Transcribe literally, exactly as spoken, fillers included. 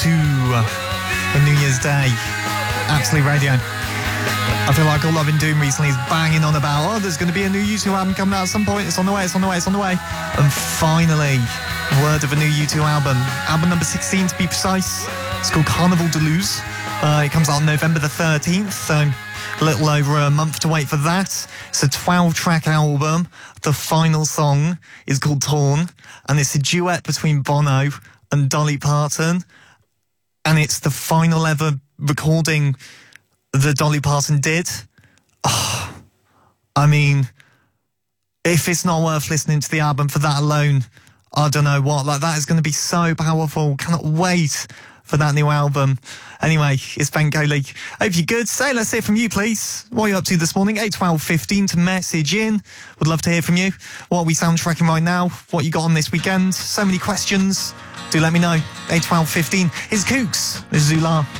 for New Year's Day. Absolute Radio. I feel like all I've been doing recently is banging on about, oh, there's going to be a new U two album coming out at some point. It's on the way, it's on the way, it's on the way. And finally, word of a new U two album. Album number sixteen to be precise. It's called Carnival de Luz. Uh, it comes out on November the thirteenth, so a little over a month to wait for that. It's a twelve-track album. The final song is called Torn, and it's a duet between Bono and Dolly Parton. And it's the final ever recording that Dolly Parton did. Oh, I mean, if it's not worth listening to the album for that alone, I don't know what. Like, that is going to be so powerful. Cannot wait for that new album. Anyway, it's Ben Coley. Hope you're good. Say, let's hear from you, please. What are you up to this morning? eight twelve fifteen to message in. Would love to hear from you. What are we soundtracking right now? What you got on this weekend? So many questions. Do let me know. eight twelve fifteen. It's Kooks. This is Zula.